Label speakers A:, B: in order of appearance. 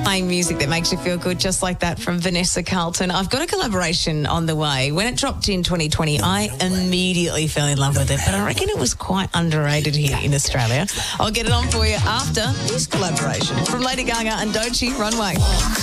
A: playing music that makes you feel good, just like that from Vanessa Carlton. I've got a collaboration on the way. When it dropped in 2020, I immediately fell in love with it, but I reckon it was quite underrated here in Australia. I'll get it on for you after this collaboration from Lady Gaga and Doechii, Runway.